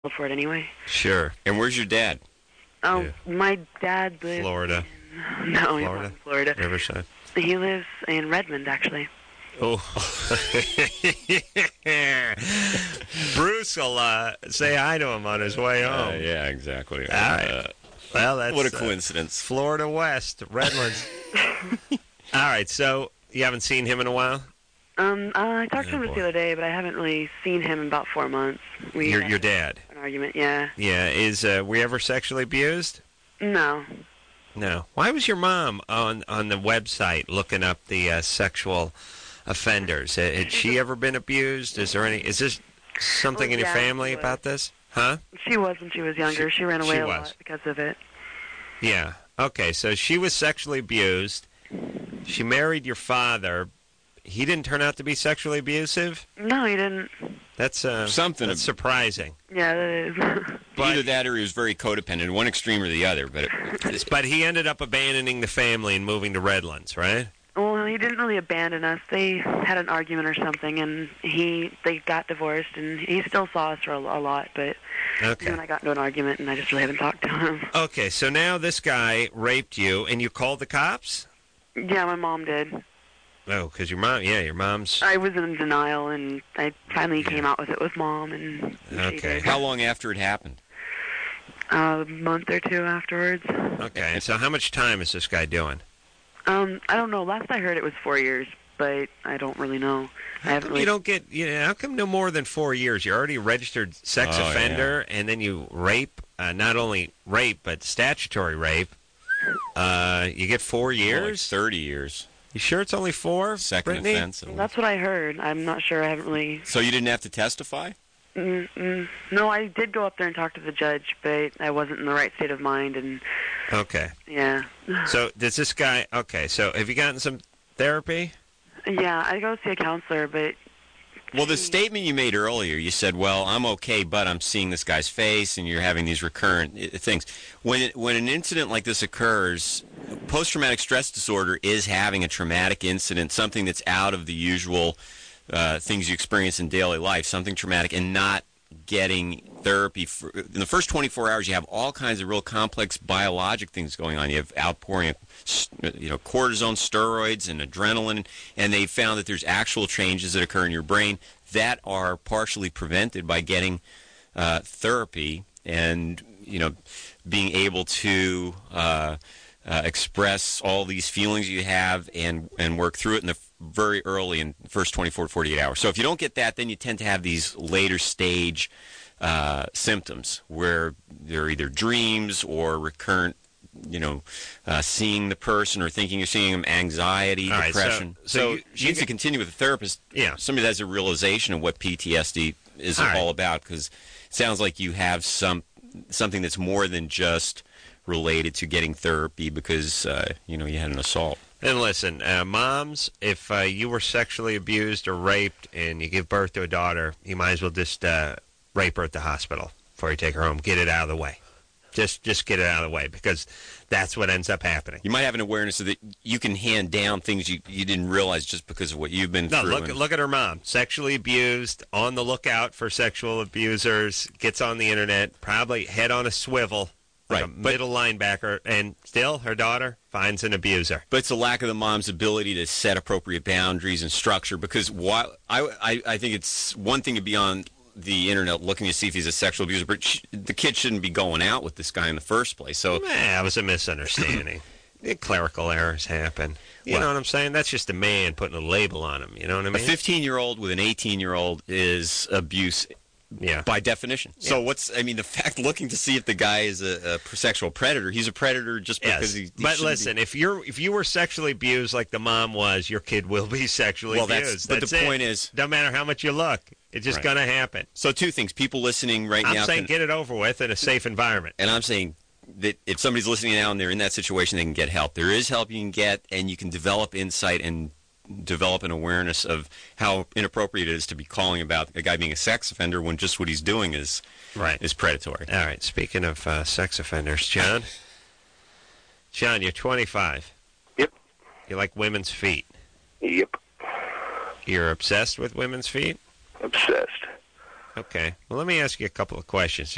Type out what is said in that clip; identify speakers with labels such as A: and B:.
A: for it anyway.
B: Sure.
C: And where's your dad?
A: Oh,
B: Yeah.
A: My dad lives
B: Florida.
A: No, he's not in Florida.
B: Riverside.
A: He lives in Redmond, actually.
B: Oh. Bruce will say hi to him on his way home.
C: Yeah, exactly.
B: All right. Well, that's
C: what a coincidence.
B: Florida West, Redlands. All right, so you haven't seen him in a while?
A: I talked to him
B: boy.
A: the other day, but I haven't really seen him in about 4 months.
B: Your dad?
A: An argument, yeah.
B: Yeah. Were you ever sexually abused?
A: No.
B: No. Why was your mom on the website looking up the sexual offenders? Had she ever been abused? Is this something in your family about this? Huh?
A: She was when she was younger. She ran away a
B: was.
A: lot because of it.
B: Yeah. Okay, so she was sexually abused. She married your father. He didn't turn out to be sexually abusive?
A: No, he didn't.
B: That's That's surprising.
A: Yeah, that is.
C: Either that or he was very codependent, one extreme or the other.
B: But he ended up abandoning the family and moving to Redlands, right?
A: Well, he didn't really abandon us. They had an argument or something, and they got divorced, and he still saw us for a lot, but
B: Okay.
A: then I got into an argument, and I just really haven't talked to him.
B: Okay, so now this guy raped you, and you called the cops?
A: Yeah, my mom did.
B: Oh, because your mom's...
A: I was in denial, and I finally came out with it with Mom, and she
B: Okay.
A: did.
C: How long after it happened?
A: A month or two afterwards.
B: Okay, so how much time is this guy doing?
A: I don't know. Last I heard it was 4 years, but I don't really know.
B: How come you don't get... how come no more than 4 years? You're already a registered sex offender, and then you rape, not only rape, but statutory rape. You get 4 years?
C: More like 30 years.
B: You sure it's only 4,
C: Second
B: Brittany?
C: offense.
A: That's what I heard. I'm not sure. I haven't really...
C: So you didn't have to testify?
A: No, I did go up there and talk to the judge, but I wasn't in the right state of mind, and...
B: Okay.
A: Yeah.
B: So does this guy... Okay, so have you gotten some therapy?
A: Yeah, I go see a counselor, but...
C: Well, the statement you made earlier, you said, well, I'm okay, but I'm seeing this guy's face, and you're having these recurrent things. When an incident like this occurs, post-traumatic stress disorder is having a traumatic incident, something that's out of the usual things you experience in daily life, something traumatic, and not getting therapy. In the first 24 hours, you have all kinds of real complex biologic things going on. You have outpouring of cortisone, steroids, and adrenaline, and they found that there's actual changes that occur in your brain that are partially prevented by getting therapy and being able to express all these feelings you have and work through it in the very early in the first 24 to 48 hours. So if you don't get that, then you tend to have these later stage symptoms where they're either dreams or recurrent, seeing the person or thinking you're seeing them, anxiety, depression.
B: So
C: you need to continue with a therapist, somebody that has a realization of what PTSD is all about, because it sounds like you have something that's more than just related to getting therapy because, you had an assault.
B: And listen, moms, if you were sexually abused or raped and you give birth to a daughter, you might as well just rape her at the hospital before you take her home. Get it out of the way. Just get it out of the way, because that's what ends up happening.
C: You might have an awareness that you can hand down things you didn't realize just because of what you've been through.
B: Look at her mom. Sexually abused, on the lookout for sexual abusers, gets on the internet, probably head on a swivel, like a middle linebacker, and still her daughter finds an abuser.
C: But it's a lack of the mom's ability to set appropriate boundaries and structure, because I think it's one thing to be on the internet looking to see if he's a sexual abuser, but the kid shouldn't be going out with this guy in the first place. So
B: it was a misunderstanding. Clerical errors happen. You know what I'm saying? That's just a man putting a label on him. You know what I mean?
C: A 15-year-old with an 18-year-old is abuse.
B: Yeah.
C: By definition.
B: Yeah.
C: So the fact looking to see if the guy is a sexual predator, he's a predator just because he
B: But listen, if you were sexually abused like the mom was, your kid will be sexually abused.
C: But the point is,
B: don't matter how much you look, it's just going to happen.
C: So two things. People listening right now.
B: I'm saying get it over with in a safe environment.
C: And I'm saying that if somebody's listening now and they're in that situation, they can get help. There is help you can get, and you can develop insight and develop an awareness of how inappropriate it is to be calling about a guy being a sex offender when just what he's doing is predatory.
B: All right. Speaking of sex offenders, John, you're 25.
D: Yep.
B: You like women's feet.
D: Yep.
B: You're obsessed with women's feet?
D: Obsessed.
B: Okay. Well, let me ask you a couple of questions.